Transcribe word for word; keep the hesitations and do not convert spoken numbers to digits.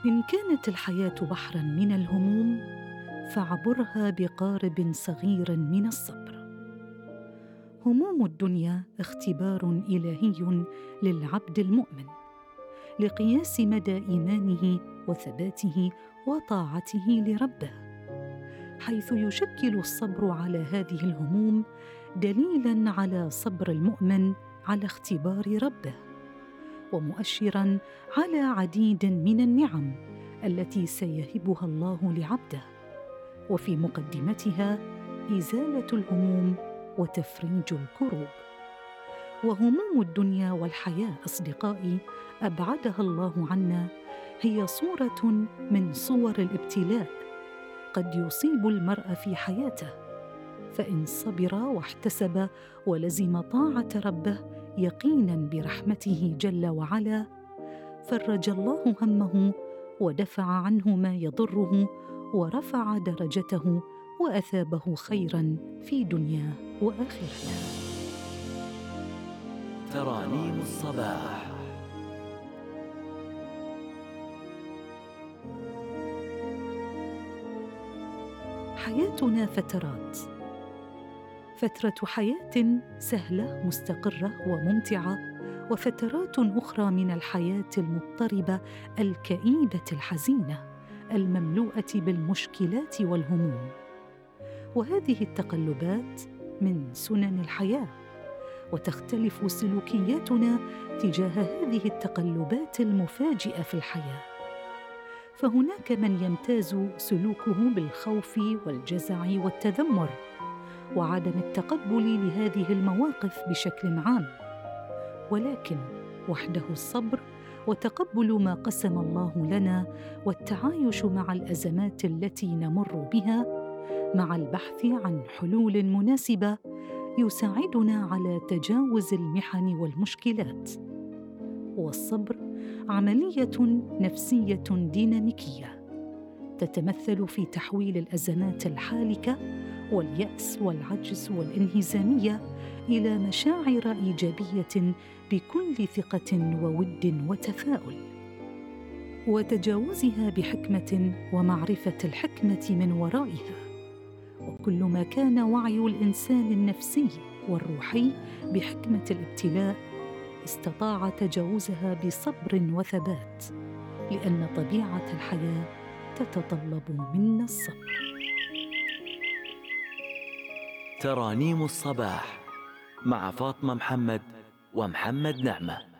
إن كانت الحياة بحراً من الهموم فاعبرها بقارب صغير من الصبر. هموم الدنيا اختبار إلهي للعبد المؤمن لقياس مدى إيمانه وثباته وطاعته لربه، حيث يشكل الصبر على هذه الهموم دليلاً على صبر المؤمن على اختبار ربه، ومؤشراً على عديد من النعم التي سيهبها الله لعبده، وفي مقدمتها إزالة الهموم وتفريج الكروب. وهموم الدنيا والحياة أصدقائي أبعدها الله عنا هي صورة من صور الابتلاء قد يصيب المرء في حياته، فإن صبر واحتسب ولزم طاعة ربه يقينا برحمته جل وعلا فرج الله همه ودفع عنه ما يضره ورفع درجته وأثابه خيرا في دنياه وآخرته. ترانيم الصباح. حياتنا فترات، فترة حياة سهلة مستقرة وممتعة، وفترات أخرى من الحياة المضطربة الكئيبة الحزينة المملوءة بالمشكلات والهموم. وهذه التقلبات من سنن الحياة، وتختلف سلوكياتنا تجاه هذه التقلبات المفاجئة في الحياة. فهناك من يمتاز سلوكه بالخوف والجزع والتذمر وعدم التقبل لهذه المواقف بشكل عام، ولكن وحده الصبر وتقبل ما قسم الله لنا والتعايش مع الأزمات التي نمر بها مع البحث عن حلول مناسبة يساعدنا على تجاوز المحن والمشكلات. والصبر عملية نفسية ديناميكية تتمثل في تحويل الأزمات الحالكة واليأس والعجز والانهزامية إلى مشاعر إيجابية بكل ثقة وود وتفاؤل، وتجاوزها بحكمة ومعرفة الحكمة من ورائها. وكل ما كان وعي الإنسان النفسي والروحي بحكمة الابتلاء استطاع تجاوزها بصبر وثبات، لأن طبيعة الحياة تتطلب منا الصبر. ترانيم الصباح مع فاطمة محمد ومحمد نعمة.